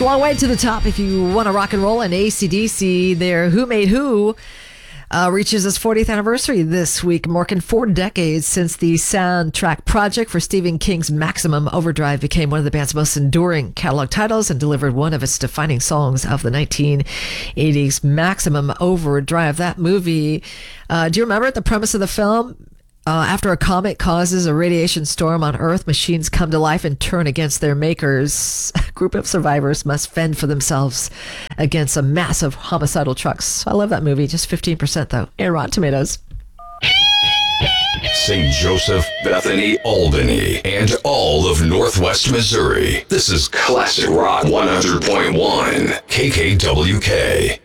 a long way to the top if you want to rock and roll. And AC/DC, their Who Made Who, reaches its 40th anniversary this week, marking 4 decades since the soundtrack project for Stephen King's Maximum Overdrive became one of the band's most enduring catalog titles and delivered one of its defining songs of the 1980s, Maximum Overdrive. That movie, do you remember the premise of the film? After a comet causes a radiation storm on Earth, machines come to life and turn against their makers. A group of survivors must fend for themselves against a massive homicidal trucks. I love that movie. Just 15% though. And Rotten Tomatoes. St. Joseph, Bethany, Albany, and all of Northwest Missouri. This is Classic Rock 100.1 KKWK.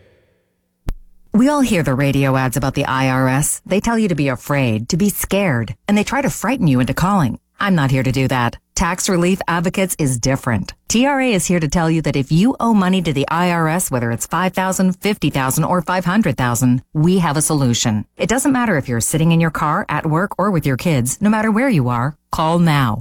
We all hear the radio ads about the IRS. They tell you to be afraid, to be scared, and they try to frighten you into calling. I'm not here to do that. Tax Relief Advocates is different. TRA is here to tell you that if you owe money to the IRS, whether it's $5,000, $50,000, or $500,000, we have a solution. It doesn't matter if you're sitting in your car, at work, or with your kids. No matter where you are, call now.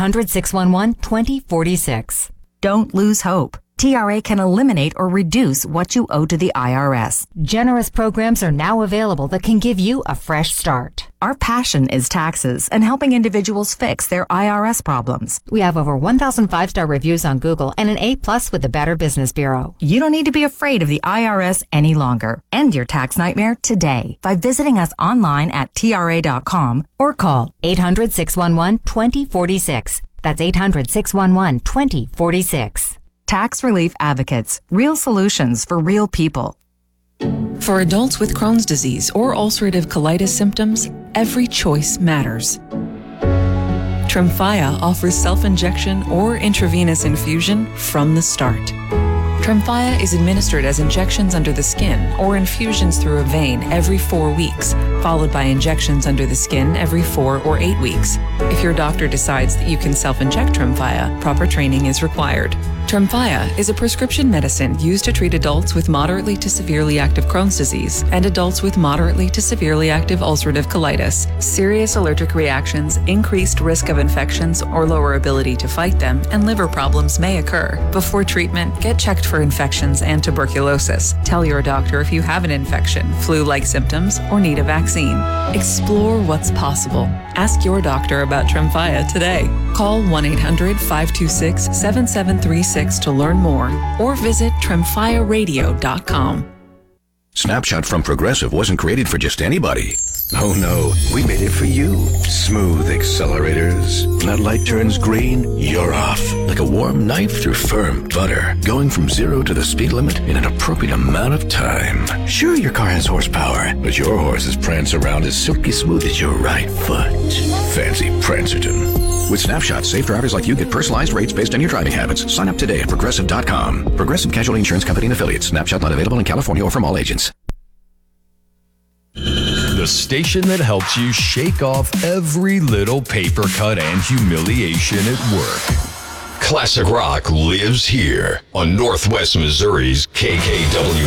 800-611-2046. Don't lose hope. TRA can eliminate or reduce what you owe to the IRS. Generous programs are now available that can give you a fresh start. Our passion is taxes and helping individuals fix their IRS problems. We have over 1,000 5-star reviews on Google and an A+ with the Better Business Bureau. You don't need to be afraid of the IRS any longer. End your tax nightmare today by visiting us online at TRA.com or call 800-611-2046. That's 800-611-2046. Tax Relief Advocates. Real solutions for real people. For adults with Crohn's disease or ulcerative colitis symptoms, every choice matters. Tremfya offers self-injection or intravenous infusion from the start. Tremfya is administered as injections under the skin or infusions through a vein every 4 weeks, followed by injections under the skin every 4 or 8 weeks. If your doctor decides that you can self-inject Tremfya, proper training is required. Tremfya is a prescription medicine used to treat adults with moderately to severely active Crohn's disease and adults with moderately to severely active ulcerative colitis. Serious allergic reactions, increased risk of infections or lower ability to fight them, and liver problems may occur. Before treatment, get checked for infections and tuberculosis. Tell your doctor if you have an infection, flu-like symptoms, or need a vaccine. Explore what's possible. Ask your doctor about Tremfya today. Call 1-800-526-7736 to learn more or visit TremfyaRadio.com. Snapshot from Progressive wasn't created for just anybody. Oh no, we made it for you. Smooth accelerators. That light turns green, you're off. Like a warm knife through firm butter. Going from 0 to the speed limit in an appropriate amount of time. Sure, your car has horsepower, but your horses prance around as silky smooth as your right foot. Fancy Prancerton. With Snapshot, safe drivers like you get personalized rates based on your driving habits. Sign up today at Progressive.com. Progressive Casualty Insurance Company and Affiliates. Snapshot not available in California or from all agents. The station that helps you shake off every little paper cut and humiliation at work. Classic Rock lives here on Northwest Missouri's KKW.